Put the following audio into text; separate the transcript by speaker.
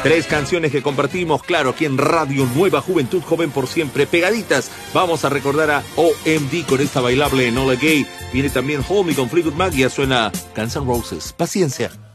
Speaker 1: 3 canciones que compartimos, claro, aquí en Radio Nueva Juventud, joven por siempre, pegaditas. Vamos a recordar a OMD con esta bailable Enola Gay. Viene también Hold Me con Fleetwood Mac y ya suena Guns N' Roses. Paciencia.